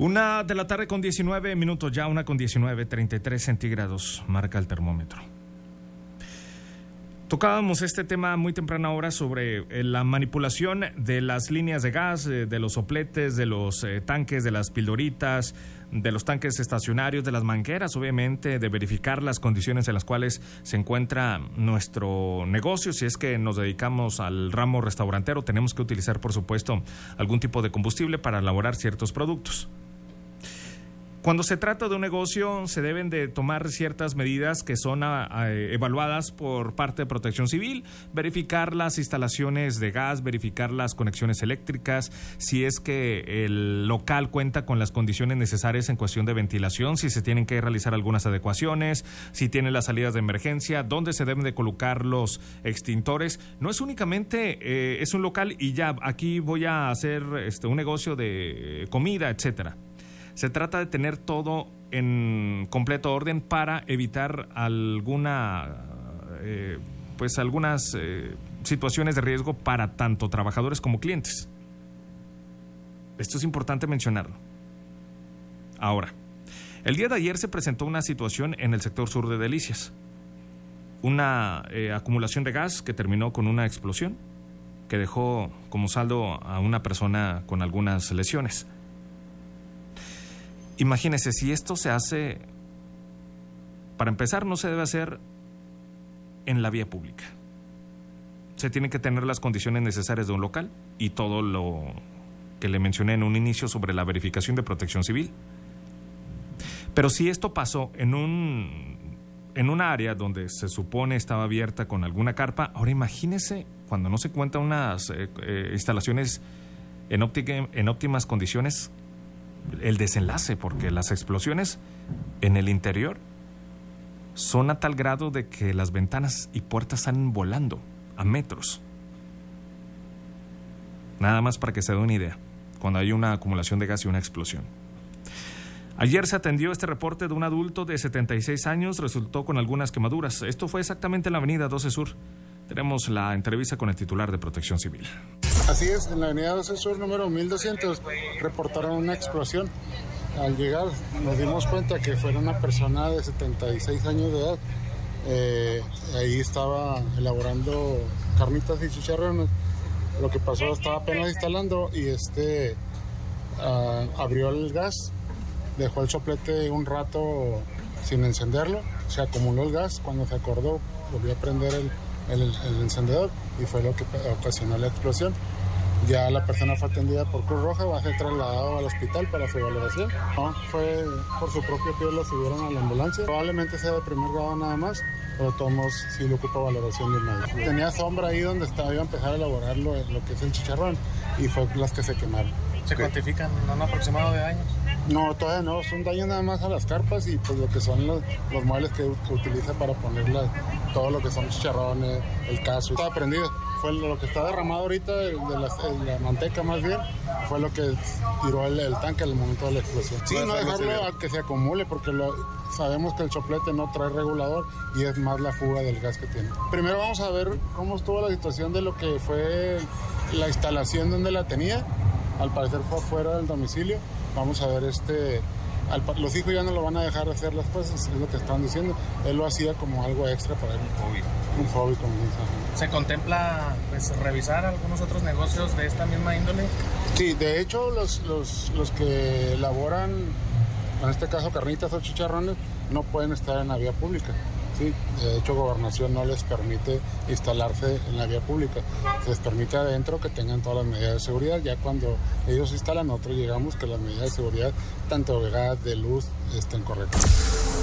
1:19 con 19 minutos, ya 1:19, 33 centígrados marca el termómetro. Tocábamos este tema muy temprana hora sobre la manipulación de las líneas de gas, de los sopletes, de los tanques, de las pildoritas, de los tanques estacionarios, de las mangueras, obviamente, de verificar las condiciones en las cuales se encuentra nuestro negocio. Si es que nos dedicamos al ramo restaurantero, tenemos que utilizar, por supuesto, algún tipo de combustible para elaborar ciertos productos. Cuando se trata de un negocio, se deben de tomar ciertas medidas que son evaluadas por parte de Protección Civil, verificar las instalaciones de gas, verificar las conexiones eléctricas, si es que el local cuenta con las condiciones necesarias en cuestión de ventilación, si se tienen que realizar algunas adecuaciones, si tiene las salidas de emergencia, dónde se deben de colocar los extintores. No es únicamente, es un local y ya, aquí voy a hacer un negocio de comida, etcétera. Se trata de tener todo en completo orden para evitar algunas situaciones de riesgo para tanto trabajadores como clientes. Esto es importante mencionarlo. Ahora, el día de ayer se presentó una situación en el sector sur de Delicias. Una acumulación de gas que terminó con una explosión que dejó como saldo a una persona con algunas lesiones. Imagínese, si esto se hace, para empezar, no se debe hacer en la vía pública. Se tienen que tener las condiciones necesarias de un local y todo lo que le mencioné en un inicio sobre la verificación de Protección Civil. Pero si esto pasó en una área donde se supone estaba abierta con alguna carpa, ahora imagínese cuando no se cuentan unas instalaciones en óptimas condiciones, el desenlace, porque las explosiones en el interior son a tal grado de que las ventanas y puertas salen volando a metros. Nada más para que se dé una idea, cuando hay una acumulación de gas y una explosión. Ayer se atendió este reporte de un adulto de 76 años, resultó con algunas quemaduras. Esto fue exactamente en la avenida 12 Sur. Tenemos la entrevista con el titular de Protección Civil. Así es, en la avenida 12 Sur, número 1200, reportaron una explosión. Al llegar nos dimos cuenta que fue una persona de 76 años de edad. Ahí estaba elaborando carnitas y chicharrones. Lo que pasó, estaba apenas instalando y abrió el gas, dejó el soplete un rato sin encenderlo, se acumuló el gas, cuando se acordó volvió a prender el encendedor y fue lo que ocasionó la explosión. Ya la persona fue atendida por Cruz Roja, va a ser trasladado al hospital para su valoración. No, fue por su propio pie, lo subieron a la ambulancia. Probablemente sea de primer grado nada más, pero todos sí le ocupa valoración de médico. Tenía sombra ahí donde iba a empezar a elaborar lo que es el chicharrón y fue las que se quemaron. ¿Se cuantifican un aproximado de daños? No, todavía no, son daños nada más a las carpas y pues lo que son los muebles que utiliza para poner todo lo que son chicharrones, el caso. Estaba prendido, fue lo que está derramado ahorita de la manteca más bien, fue lo que tiró el tanque al momento de la explosión. Sí, no dejarlo a que se acumule porque sabemos que el soplete no trae regulador y es más la fuga del gas que tiene. Primero vamos a ver cómo estuvo la situación de lo que fue la instalación donde la tenía. Al parecer fue afuera del domicilio. Vamos a ver, los hijos ya no lo van a dejar hacer las cosas, es lo que están diciendo. Él lo hacía como algo extra para él. Un hobby, como dicen. ¿Se contempla revisar algunos otros negocios de esta misma índole? Sí, de hecho los que elaboran, en este caso carnitas o chicharrones, no pueden estar en la vía pública. Sí, de hecho Gobernación no les permite instalarse en la vía pública, se les permite adentro que tengan todas las medidas de seguridad. Ya cuando ellos instalan, nosotros llegamos que las medidas de seguridad, tanto de gas, de luz, estén correctas.